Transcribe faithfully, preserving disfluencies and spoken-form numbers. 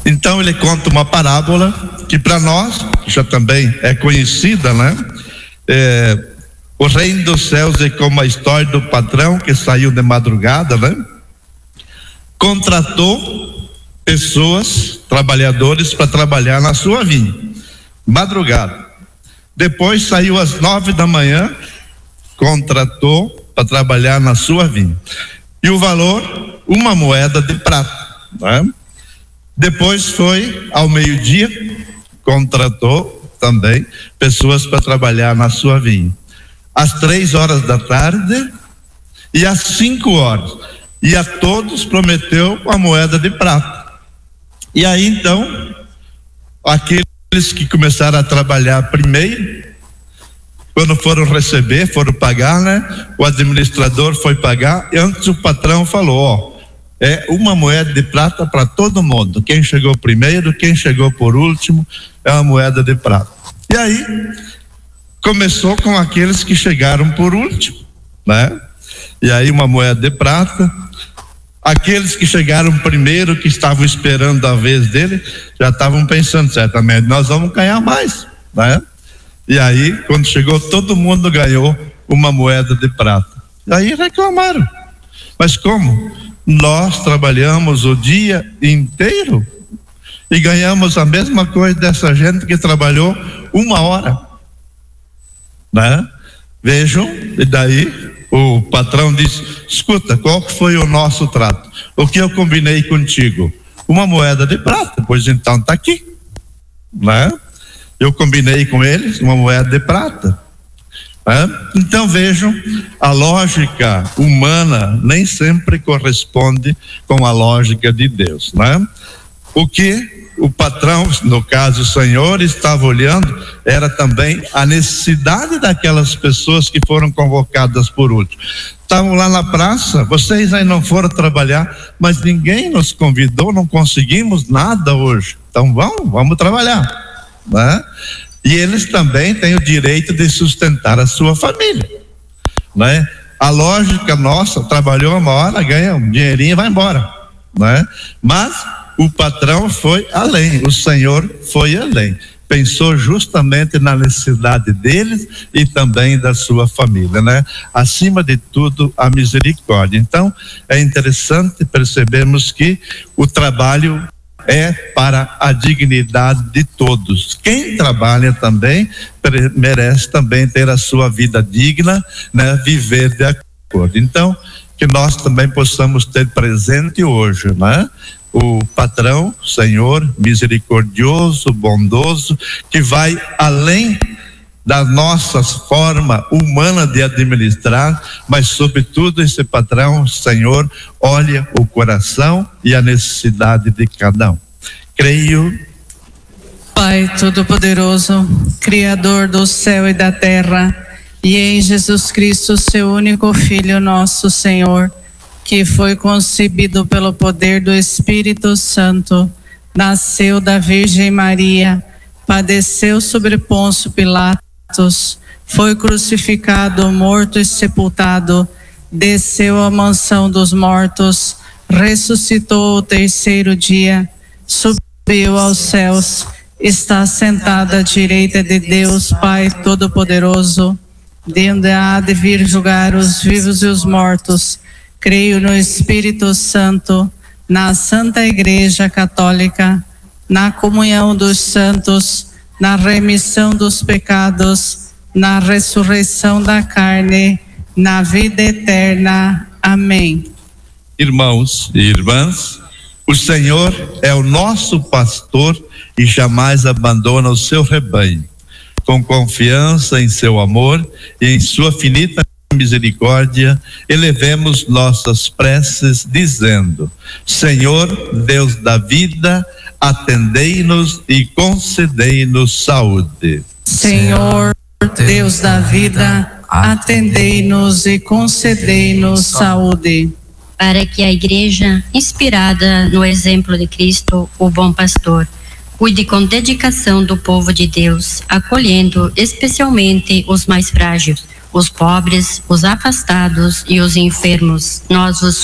Então ele conta uma parábola que para nós já também é conhecida, né? É, o reino dos céus é como a história do patrão que saiu de madrugada, né? Contratou pessoas, trabalhadores, para trabalhar na sua vinha, madrugada. Depois saiu às nove da manhã, contratou para trabalhar na sua vinha. E o valor, uma moeda de prata, né? Depois foi ao meio-dia, contratou também pessoas para trabalhar na sua vinha. Às três horas da tarde e às cinco horas. E a todos prometeu uma moeda de prata. E aí então, aqueles que começaram a trabalhar primeiro, quando foram receber, foram pagar, né? O administrador foi pagar, e antes o patrão falou, ó, é uma moeda de prata para todo mundo. Quem chegou primeiro, quem chegou por último, é uma moeda de prata. E aí, começou com aqueles que chegaram por último, né? E aí uma moeda de prata. Aqueles que chegaram primeiro, que estavam esperando a vez dele, já estavam pensando, certamente, nós vamos ganhar mais, né? E aí, quando chegou, todo mundo ganhou uma moeda de prata. E aí reclamaram. Mas como? Nós trabalhamos o dia inteiro e ganhamos a mesma coisa dessa gente que trabalhou uma hora, né? Vejam, e daí o patrão disse, escuta, qual foi o nosso trato? O que eu combinei contigo? Uma moeda de prata, pois então está aqui, né? Eu combinei com eles uma moeda de prata. Né? Então vejam, a lógica humana nem sempre corresponde com a lógica de Deus, né? O que o patrão, no caso o Senhor, estava olhando era também a necessidade daquelas pessoas que foram convocadas por último. Estavam lá na praça, vocês aí não foram trabalhar, mas ninguém nos convidou, não conseguimos nada hoje. Então vamos, vamos trabalhar, né? E eles também têm o direito de sustentar a sua família, né? A lógica nossa, trabalhou uma hora, ganha um dinheirinho e vai embora, né? Mas o patrão foi além, o Senhor foi além, pensou justamente na necessidade deles e também da sua família, né? Acima de tudo, a misericórdia. Então, é interessante percebermos que o trabalho é para a dignidade de todos. Quem trabalha também merece também ter a sua vida digna, né? Viver de acordo. Então, que nós também possamos ter presente hoje, né? O patrão, Senhor, misericordioso, bondoso, que vai além da nossa forma humana de administrar, mas sobretudo esse patrão, Senhor, olha o coração e a necessidade de cada um. Creio. Pai Todo-Poderoso, Criador do céu e da terra, e em Jesus Cristo, seu único Filho, nosso Senhor, que foi concebido pelo poder do Espírito Santo, nasceu da Virgem Maria, padeceu sobre Pôncio Pilatos, foi crucificado, morto e sepultado, desceu à mansão dos mortos, ressuscitou o terceiro dia, subiu aos céus, está sentado à direita de Deus Pai Todo-Poderoso, de onde há de vir julgar os vivos e os mortos. Creio no Espírito Santo, na Santa Igreja Católica, na comunhão dos santos, na remissão dos pecados, na ressurreição da carne, na vida eterna. Amém. Irmãos e irmãs, o Senhor é o nosso pastor e jamais abandona o seu rebanho. Com confiança em seu amor e em sua finita misericórdia, elevemos nossas preces dizendo: Senhor, Deus da vida, atendei-nos e concedei-nos saúde. Senhor, Deus da vida, atendei-nos e concedei-nos saúde. Para que a Igreja, inspirada no exemplo de Cristo, o bom pastor, cuide com dedicação do povo de Deus, acolhendo especialmente os mais frágeis, os pobres, os afastados e os enfermos. Nós vos